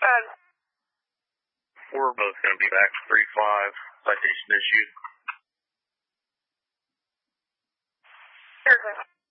We're both going to be back 3-5. Citation issued. Sure.